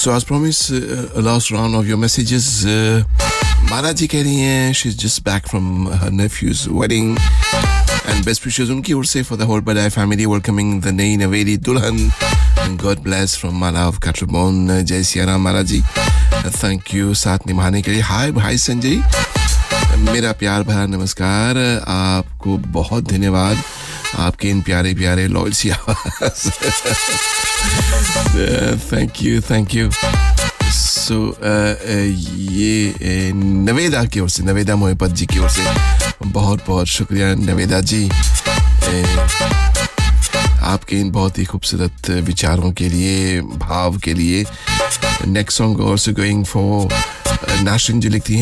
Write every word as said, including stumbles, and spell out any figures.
So as promised, uh, a last round of your messages. Uh, Mara ji कह रही हैं she's just back from her nephew's wedding and best wishes उनकी ओर से for the whole Badai family welcoming the नई नवेली दुल्हन and God bless from Mala of Catrabon. जय सिया राम माला जी. Thank you साथ निभाने के लिए. Hi भाई संजय, मेरा प्यार भरा नमस्कार. आपको बहुत धन्यवाद आपके इन प्यारे प्यारे लॉयल सी आवाज. Thank you thank you. सो ये नवेदा की ओर से, नवेदा मोहब्बत जी की ओर से बहुत बहुत शुक्रिया नवेदा जी, आपके इन बहुत ही खूबसूरत विचारों के लिए, भाव के लिए. Next song also going for नाशिन जी लिखती हैं